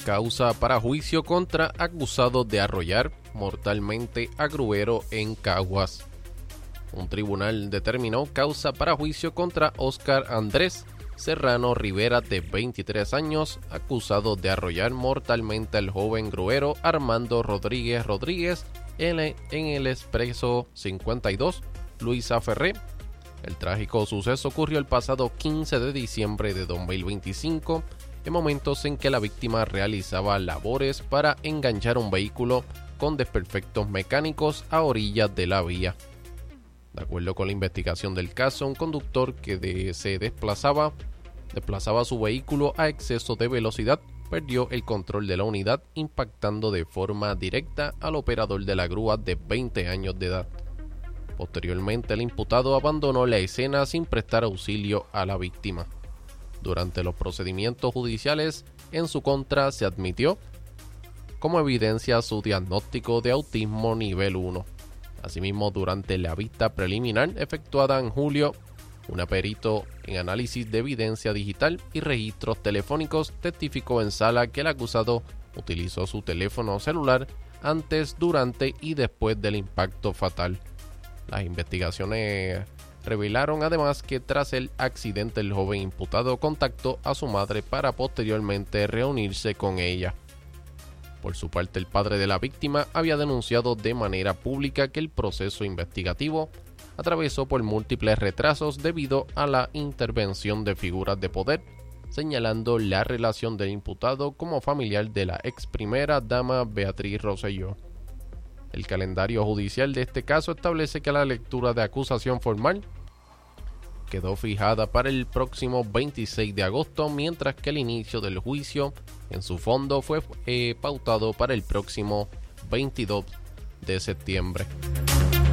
Causa para juicio contra acusado de arrollar mortalmente a gruero en Caguas. Un tribunal determinó causa para juicio contra Óscar Andrés Serrano Rivera, de 23 años, acusado de arrollar mortalmente al joven gruero Armando Rodríguez Rodríguez en el expreso 52 Luisa Ferré. El trágico suceso ocurrió el pasado 15 de diciembre de 2025, en momentos en que la víctima realizaba labores para enganchar un vehículo con desperfectos mecánicos a orillas de la vía. De acuerdo con la investigación del caso, un conductor que se desplazaba su vehículo a exceso de velocidad perdió el control de la unidad, impactando de forma directa al operador de la grúa de 20 años de edad. Posteriormente, el imputado abandonó la escena sin prestar auxilio a la víctima. Durante los procedimientos judiciales en su contra se admitió como evidencia su diagnóstico de autismo nivel 1. Asimismo, durante la vista preliminar efectuada en julio, un perito en análisis de evidencia digital y registros telefónicos testificó en sala que el acusado utilizó su teléfono celular antes, durante y después del impacto fatal. Las investigaciones revelaron además que tras el accidente el joven imputado contactó a su madre para posteriormente reunirse con ella. Por su parte, el padre de la víctima había denunciado de manera pública que el proceso investigativo atravesó por múltiples retrasos debido a la intervención de figuras de poder, señalando la relación del imputado como familiar de la ex primera dama Beatriz Rosselló. El calendario judicial de este caso establece que la lectura de acusación formal quedó fijada para el próximo 26 de agosto, mientras que el inicio del juicio en su fondo fue pautado para el próximo 22 de septiembre.